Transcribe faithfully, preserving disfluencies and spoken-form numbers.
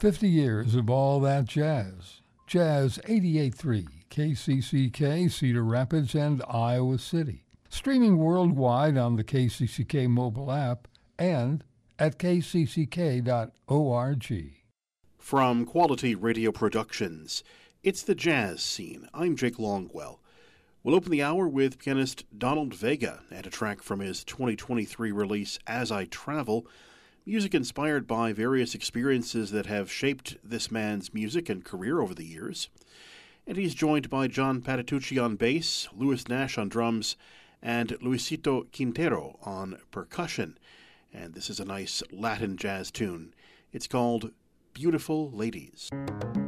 fifty years of all that jazz. Jazz eighty-eight point three, K C C K, Cedar Rapids, and Iowa City. Streaming worldwide on the K C C K mobile app and at k c c k dot org. From Quality Radio Productions, it's the Jazz Scene. I'm Jake Longwell. We'll open the hour with pianist Donald Vega and a track from his twenty twenty-three release, As I Travel, music inspired by various experiences that have shaped this man's music and career over the years. And he's joined by John Patitucci on bass, Louis Nash on drums, and Luisito Quintero on percussion. And this is a nice Latin jazz tune. It's called Beautiful Ladies.